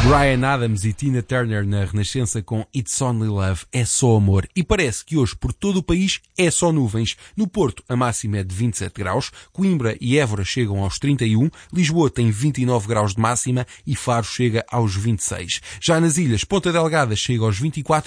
Bryan Adams e Tina Turner na Renascença com It's Only Love, é só amor. E parece que hoje por todo o país é só nuvens. No Porto a máxima é de 27 graus, Coimbra e Évora chegam aos 31, Lisboa tem 29 graus de máxima e Faro chega aos 26. Já nas ilhas, Ponta Delgada chega aos 24,